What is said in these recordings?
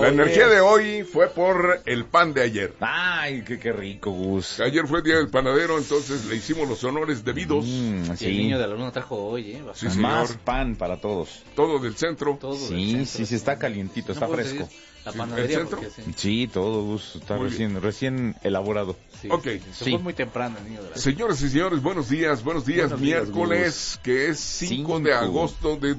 La energía de hoy fue por el pan de ayer. Ay, qué rico, Gus. Ayer fue el día del panadero, entonces le hicimos los honores debidos. Sí. El niño de la luna trajo hoy, Sí, señor. Más pan para todos. Todo del centro. Todo del Sí, centro, sí, está calientito, está pues, fresco. La Sí, panadería, ¿el centro? porque sí. Sí, todo, Gus, está Muy recién elaborado. Sí, Ok. Se Sí. fue muy temprano el niño de la Señoras y señores, buenos días. Buenos días, Miércoles, que es 5 de 5. agosto de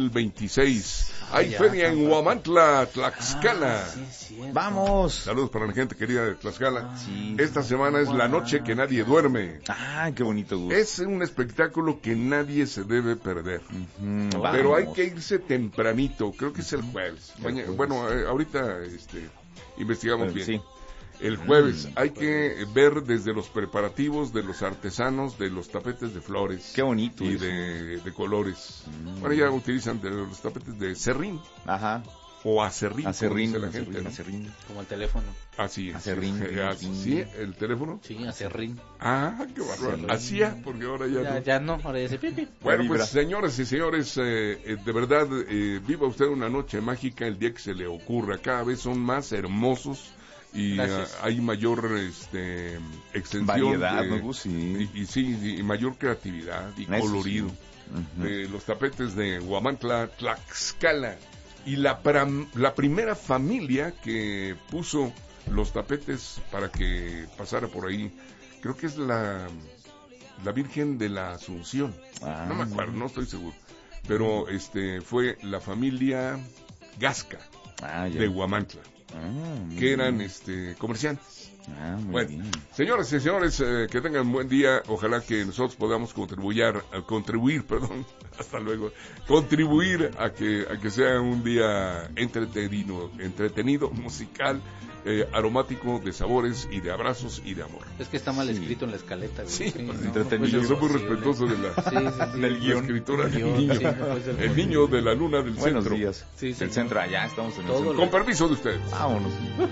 2026. Hay ya, feria en tan Huamantla, Tlaxcala. Sí, es cierto. ¡Vamos! Saludos para la gente querida de Tlaxcala. Sí. Esta semana es la noche que nadie duerme. Ay, qué bonito, Gus. Es un espectáculo que nadie se debe perder. Vamos. Pero hay que irse tempranito, creo que es el jueves. Bueno, ahorita investigamos bien. Sí. El jueves hay que ver desde los preparativos de los artesanos, de los tapetes de flores. Qué bonito Y eso. de colores. Bueno, ya utilizan de los tapetes de serrín Ajá. o acerrín, como Acerrín, dice la gente, ¿no? acerrín. Como el teléfono. Así es. Acerrín. ¿Sí? ¿El teléfono? Sí, acerrín. Ah, qué bárbaro. Hacía, porque ahora ya no. Ya no, ahora ya se pipi. Bueno, Vibra. pues señoras y señores, de verdad, viva usted una noche mágica el día que se le ocurra. Cada vez son más hermosos y Gracias. hay mayor extensión. Variedad, de- ¿no, Gus? Sí. y mayor creatividad y Eso colorido. Ujú. De los tapetes de Huamantla, Tlaxcala. Y la primera familia que puso los tapetes para que pasara por ahí, creo que es la Virgen de la Asunción. Ah. No me acuerdo, no estoy seguro. Pero fue la familia Gasca Ah, ya. de Huamantla, Muy que eran bien. comerciantes. Muy Bueno, bien. señoras y señores, que tengan un buen día. Ojalá que nosotros podamos contribuir, hasta luego, contribuir a que sea un día entretenido, musical, aromático, de sabores y de abrazos y de amor. Es que está mal Sí. escrito en la escaleta. Güey. Sí, no, entretenido. puede Yo ser soy muy posible. respetuoso de Sí. Del la guión. escritura del Guión, niño. sí, no puede ser El posible. niño de la luna del Buenos centro. días. Sí, Del señor. centro, allá estamos en el Todo centro. Con permiso de ustedes. Vámonos.